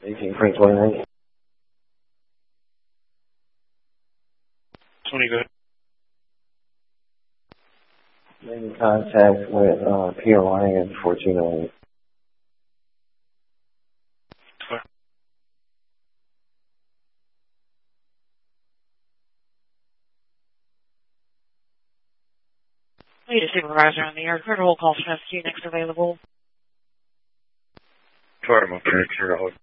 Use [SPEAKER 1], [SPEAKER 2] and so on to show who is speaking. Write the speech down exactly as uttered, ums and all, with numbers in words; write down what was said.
[SPEAKER 1] eighteen Frank twenty-nine.
[SPEAKER 2] twenty good.
[SPEAKER 1] Making contact with uh, P O I and fourteen oh eight.
[SPEAKER 2] Clear.
[SPEAKER 3] Need a supervisor on the air. Clear to hold call from S Q next available.
[SPEAKER 2] Sorry, I'm okay. Clear to hold.